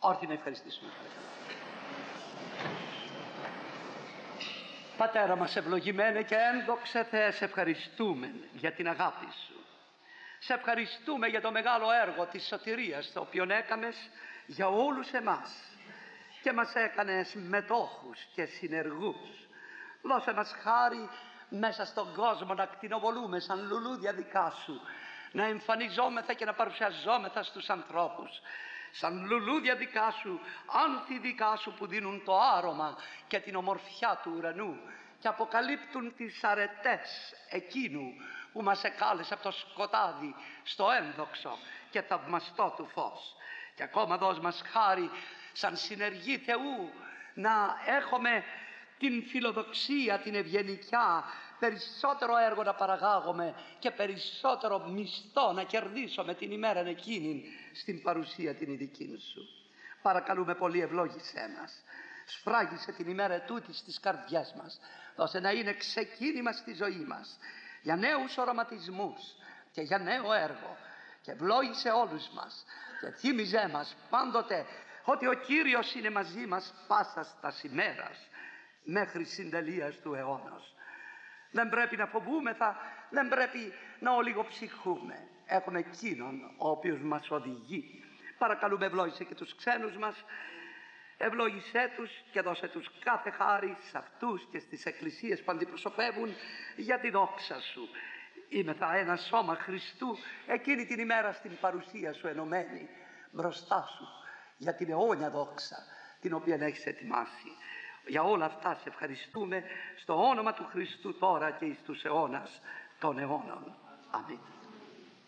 Όρθιοι να ευχαριστήσουμε. Πατέρα μας ευλογημένε και ένδοξε Θεέ, σε ευχαριστούμε για την αγάπη Σου. Σε ευχαριστούμε για το μεγάλο έργο της σωτηρίας, το οποίο έκαμες για όλους εμάς και μας έκανες μετόχους και συνεργούς. Δώσε μας χάρη μέσα στον κόσμο να κτηνοβολούμε σαν λουλούδια δικά Σου, να εμφανιζόμεθα και να παρουσιαζόμεθα στους ανθρώπους σαν λουλούδια δικά Σου, άνθη δικά Σου που δίνουν το άρωμα και την ομορφιά του ουρανού και αποκαλύπτουν τις αρετές εκείνου που μας εκάλεσε από το σκοτάδι στο ένδοξο και θαυμαστό του φως. Και ακόμα δώσ' μας χάρη σαν συνεργοί Θεού να έχουμε την φιλοδοξία, την ευγενικιά, περισσότερο έργο να παραγάγουμε και περισσότερο μισθό να κερδίσουμε την ημέρα εκείνη στην παρουσία την ειδική Σου. Παρακαλούμε πολύ, ευλόγησέ μας. Σφράγισε την ημέρα τούτη στις καρδιές μας. Δώσε να είναι ξεκίνημα στη ζωή μας για νέους οραματισμούς και για νέο έργο. Και ευλόγησε όλους μας και θύμιζέ μας πάντοτε ότι ο Κύριος είναι μαζί μας πάσας τας ημέρας μέχρι συντελείας του αιώνος. Δεν πρέπει να φοβούμεθα, δεν πρέπει να ολιγοψυχούμε. Έχουμε εκείνον ο οποίος μας οδηγεί. Παρακαλούμε, ευλόγησε και τους ξένους μας, ευλόγησέ τους και δώσε τους κάθε χάρη σε αυτούς και στις εκκλησίες που αντιπροσωπεύουν για τη δόξα Σου. Είμεθα ένα σώμα Χριστού εκείνη την ημέρα στην παρουσία Σου ενωμένοι μπροστά Σου για την αιώνια δόξα την οποία έχεις ετοιμάσει. Για όλα αυτά σε ευχαριστούμε στο όνομα του Χριστού τώρα και εις τους αιώνας των αιώνων. Αμήν.